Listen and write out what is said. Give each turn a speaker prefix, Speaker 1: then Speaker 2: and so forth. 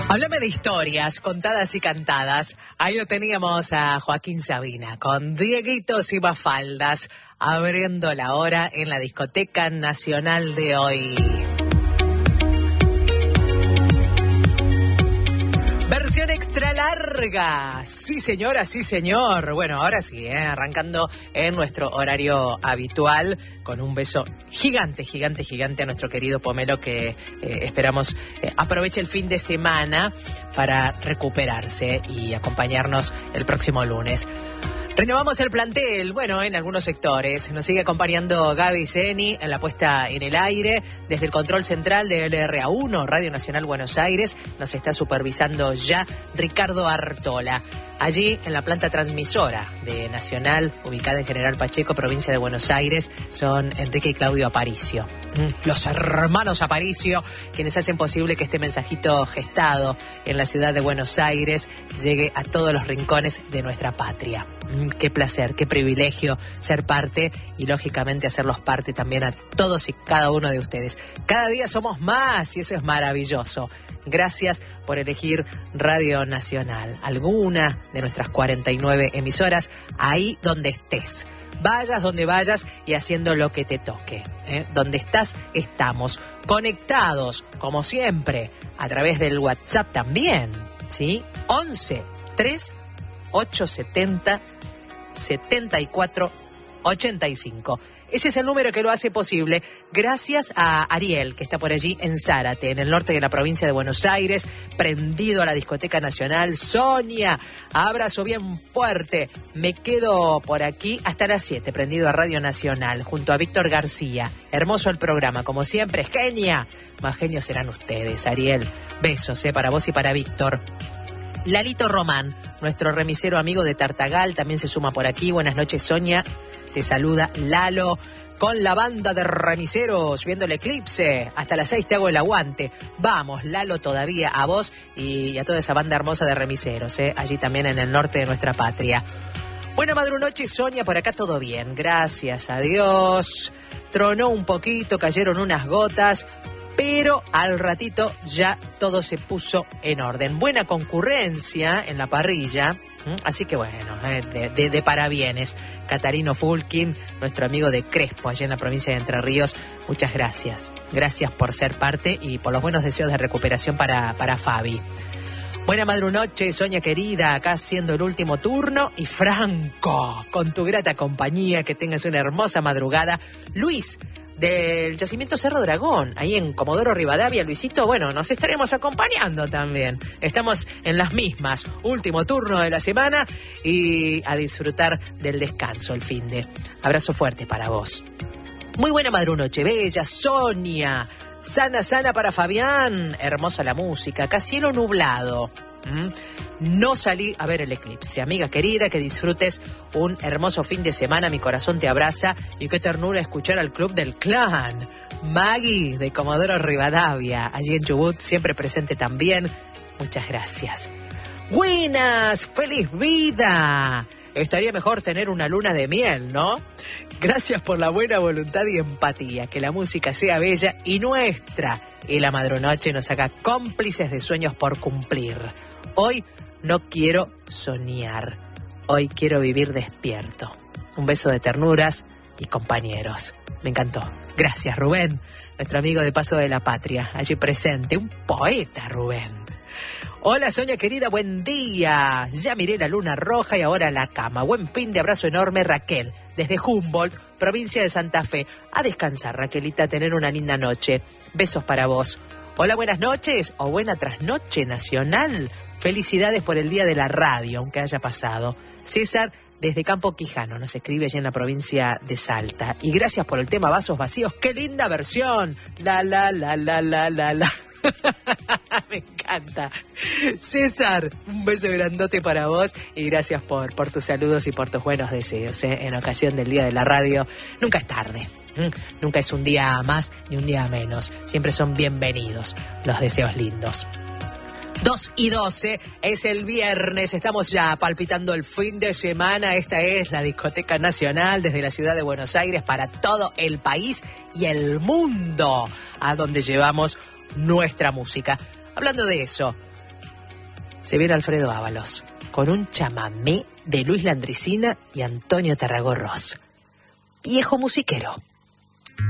Speaker 1: Háblame de historias contadas y cantadas. Ahí lo teníamos a Joaquín Sabina con Dieguitos y Mafaldas abriendo la hora en la Discoteca Nacional de hoy. Versión extra larga. Sí, señora, sí, señor. Bueno, ahora sí, arrancando en nuestro horario habitual con un beso gigante, gigante, gigante a nuestro querido Pomelo que esperamos aproveche el fin de semana para recuperarse y acompañarnos el próximo lunes. Renovamos el plantel, bueno, en algunos sectores. Nos sigue acompañando Gaby Zeni en la puesta en el aire. Desde el control central de LRA1, Radio Nacional Buenos Aires, nos está supervisando ya Ricardo Artola. Allí, en la planta transmisora de Nacional, ubicada en General Pacheco, provincia de Buenos Aires, son Enrique y Claudio Aparicio. Los hermanos Aparicio, quienes hacen posible que este mensajito gestado en la ciudad de Buenos Aires llegue a todos los rincones de nuestra patria. Qué placer, qué privilegio ser parte y lógicamente hacerlos parte también a todos y cada uno de ustedes. Cada día somos más y eso es maravilloso. Gracias por elegir Radio Nacional, alguna de nuestras 49 emisoras, ahí donde estés. Vayas donde vayas y haciendo lo que te toque. Donde estás, estamos conectados, como siempre, a través del WhatsApp también, ¿sí? 11 3 870 74 85. Ese es el número que lo hace posible. Gracias a Ariel, que está por allí en Zárate, en el norte de la provincia de Buenos Aires, prendido a la Discoteca Nacional. Sonia, abrazo bien fuerte. Me quedo por aquí hasta las 7, prendido a Radio Nacional, junto a Víctor García. Hermoso el programa, como siempre. Genia. Más genios serán ustedes, Ariel. Besos, para vos y para Víctor. Lalito Román, nuestro remisero amigo de Tartagal, también se suma por aquí. Buenas noches, Sonia. Te saluda Lalo con la banda de remiseros viendo el eclipse. Hasta las 6 te hago el aguante. Vamos, Lalo, todavía a vos y a toda esa banda hermosa de remiseros, allí también en el norte de nuestra patria. Buena madrunoche, Sonia, por acá todo bien, gracias a Dios. Tronó un poquito, cayeron unas gotas, pero al ratito ya todo se puso en orden. Buena concurrencia en la parrilla, así que bueno, de parabienes. Catarino Fulkin, nuestro amigo de Crespo, allá en la provincia de Entre Ríos, muchas gracias. Gracias por ser parte y por los buenos deseos de recuperación para Fabi. Buena madrunoche, Sonia querida, acá haciendo el último turno. Y Franco, con tu grata compañía, que tengas una hermosa madrugada. Luis, del Yacimiento Cerro Dragón, ahí en Comodoro Rivadavia. Luisito, bueno, nos estaremos acompañando también. Estamos en las mismas, último turno de la semana y a disfrutar del descanso el finde. Abrazo fuerte para vos. Muy buena madrunoche, bella Sonia. Sana, sana para Fabián. Hermosa la música, acá cielo nublado. No salí a ver el eclipse. Amiga querida, que disfrutes un hermoso fin de semana. Mi corazón te abraza y qué ternura escuchar al Club del Clan. Maggie de Comodoro Rivadavia, allí en Chubut, siempre presente también. Muchas gracias. Buenas, feliz vida. Estaría mejor tener una luna de miel, ¿no? Gracias por la buena voluntad y empatía. Que la música sea bella y nuestra. Y la madrunoche nos haga cómplices de sueños por cumplir. Hoy no quiero soñar. Hoy quiero vivir despierto. Un beso de ternuras y compañeros. Me encantó. Gracias, Rubén, nuestro amigo de Paso de la Patria, allí presente. Un poeta, Rubén. Hola, Sonia querida, buen día. Ya miré la luna roja y ahora la cama. Buen fin de abrazo enorme, Raquel, desde Humboldt, provincia de Santa Fe. A descansar, Raquelita, a tener una linda noche. Besos para vos. Hola, buenas noches o buena trasnoche nacional. Felicidades por el Día de la Radio, aunque haya pasado. César, desde Campo Quijano, nos escribe allá en la provincia de Salta. Y gracias por el tema Vasos Vacíos. ¡Qué linda versión! La. Me encanta. César, un beso grandote para vos y gracias por tus saludos y por tus buenos deseos, en ocasión del Día de la Radio. Nunca es tarde. Nunca es un día más ni un día menos. Siempre son bienvenidos los deseos lindos. 2:12, es el viernes, estamos ya palpitando el fin de semana. Esta es la Discoteca Nacional desde la ciudad de Buenos Aires para todo el país y el mundo, a donde llevamos nuestra música. Hablando de eso, se viene Alfredo Ábalos con un chamamé de Luis Landricina y Antonio Tarragó Ross. Viejo musiquero.